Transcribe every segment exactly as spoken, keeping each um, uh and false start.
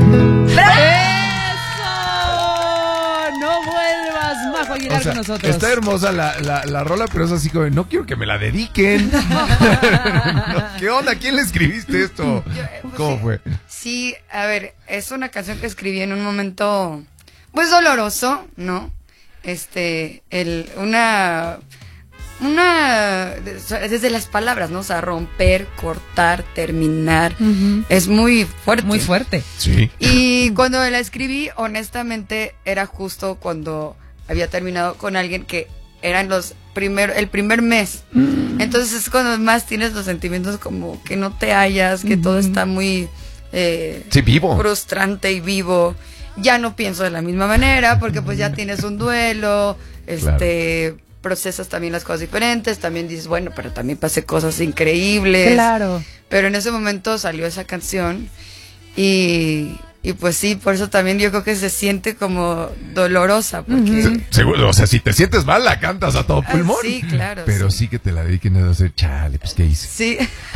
No vuelvas, Majo Aguilar, o sea, con nosotros. Está hermosa la, la, la rola, pero es así como, no quiero que me la dediquen. No, ¿qué onda? ¿Quién le escribiste esto? Yo, pues, ¿Cómo sí, fue? Sí, a ver, es una canción que escribí en un momento, pues, doloroso, ¿no? Este, el, una... Una, desde las palabras, ¿no? O sea, romper, cortar, terminar, uh-huh. es muy fuerte. Muy fuerte. Sí. Y cuando la escribí, honestamente, era justo cuando había terminado con alguien que eran los primeros, el primer mes. Mm. Entonces es cuando más tienes los sentimientos como que no te hallas, que uh-huh. todo está muy eh, sí, vivo. frustrante y vivo. Ya no pienso de la misma manera, porque pues ya tienes un duelo, este... Claro. Procesas también las cosas diferentes, también dices, bueno, pero también pasé cosas increíbles. Claro. Pero en ese momento salió esa canción y, y pues sí, por eso también yo creo que se siente como dolorosa. Porque... Se, seguro, o sea, si te sientes mal, la cantas a todo pulmón. Ah, sí, claro. Pero sí. sí que te la dediquen a hacer, chale, pues ¿qué hice? Sí.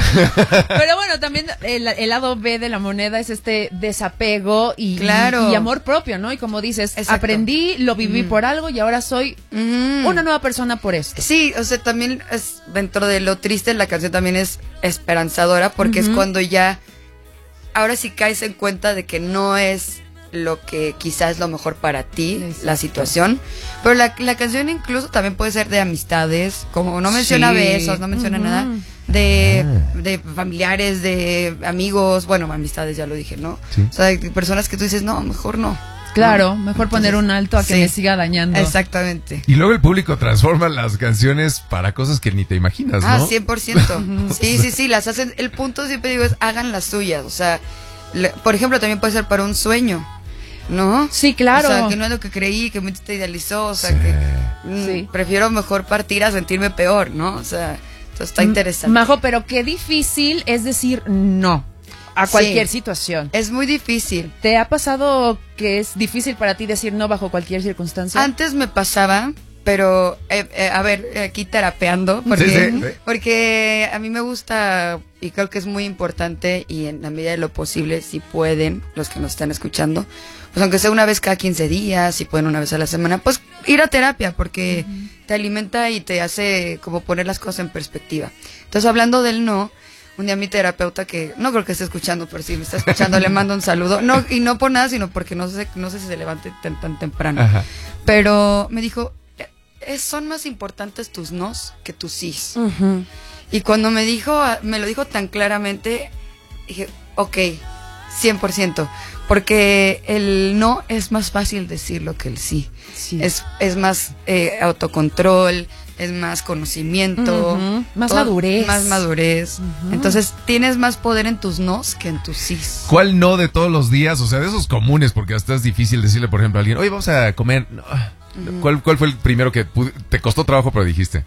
Pero bueno, también el, el lado B de la moneda es este desapego y, claro. y, y amor propio, ¿no? Y como dices, exacto. aprendí, lo viví mm. por algo y ahora soy mm. una nueva persona por esto. Sí, o sea, también es dentro de lo triste, la canción también es esperanzadora porque uh-huh. es cuando ya, ahora sí caes en cuenta de que no es lo que quizás es lo mejor para ti, exacto. la situación, pero la, la canción incluso también puede ser de amistades, como no menciona sí. besos, no menciona uh-huh. nada, de, de familiares, de amigos, bueno, amistades ya lo dije, ¿no? Sí. O sea, de personas que tú dices, no, mejor no. Claro, mejor poner un alto a que sí. me siga dañando. Exactamente. Y luego el público transforma las canciones para cosas que ni te imaginas, ¿no? Ah, cien por ciento. Sí, sí, sí, las hacen. El punto siempre digo es hagan las suyas. O sea, le, por ejemplo, también puede ser para un sueño, ¿no? Sí, claro. O sea, que no es lo que creí, que me te idealizó, o sea, sí. que mm, sí. prefiero mejor partir a sentirme peor, ¿no? O sea, esto está interesante. Majo, pero qué difícil es decir no a cualquier sí, situación. Es muy difícil. ¿Te ha pasado que es difícil para ti decir no bajo cualquier circunstancia? Antes me pasaba, pero eh, eh, a ver, aquí terapeando, porque, sí, sí, sí. porque a mí me gusta y creo que es muy importante y en la medida de lo posible, si pueden, los que nos están escuchando, pues aunque sea una vez cada quince días, si pueden una vez a la semana, pues ir a terapia porque uh-huh. te alimenta y te hace como poner las cosas en perspectiva. Entonces, hablando del no, un día mi terapeuta, que no creo que esté escuchando, pero si me está escuchando le mando un saludo. No, y no por nada, sino porque no sé, no sé si se levante tan, tan temprano. Ajá. Pero me dijo, eh, son más importantes tus nos que tus sís. Uh-huh. Y cuando me dijo, me lo dijo tan claramente, dije, ok, cien por ciento. Porque el no es más fácil decirlo que el sí. sí. Es, es más eh, autocontrol, es más conocimiento, uh-huh. más todo, madurez. Más madurez. Uh-huh. Entonces tienes más poder en tus nos que en tus sís. ¿Cuál no de todos los días? O sea, de esos comunes, porque hasta es difícil decirle, por ejemplo, a alguien, oye, vamos a comer. No. Uh-huh. ¿Cuál, ¿Cuál fue el primero que te costó trabajo, pero dijiste?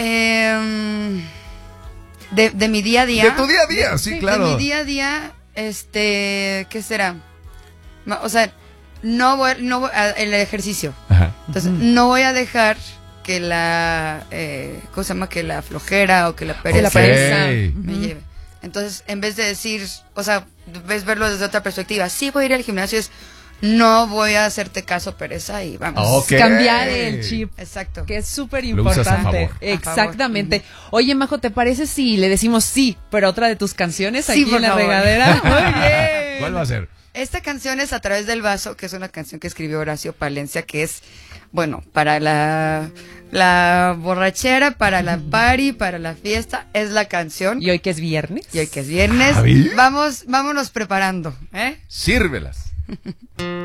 Eh, de, de mi día a día. De tu día a día, sí, sí claro. De mi día a día, este, ¿qué será? O sea, no voy, no voy a, el ejercicio. Ajá. Entonces, uh-huh. no voy a dejar que la, eh, ¿cómo se llama? Que la flojera o que la pereza, la pereza. me uh-huh. lleve. Entonces, en vez de decir, o sea, ves verlo desde otra perspectiva, sí voy a ir al gimnasio, es no voy a hacerte caso, pereza, y vamos. Okay. Cambiar el chip. Exacto. Que es súper importante. Exactamente. Oye, Majo, ¿te parece si le decimos sí, pero otra de tus canciones sí, aquí en la favor. regadera? Muy bien. ¿Cuál va a ser? Esta canción es A Través del Vaso, que es una canción que escribió Horacio Palencia, que es, bueno, para la, la borrachera, para la party, para la fiesta, es la canción. ¿Y hoy que es viernes? Y hoy que es viernes, vamos, vámonos preparando, ¿eh? Sírvelas.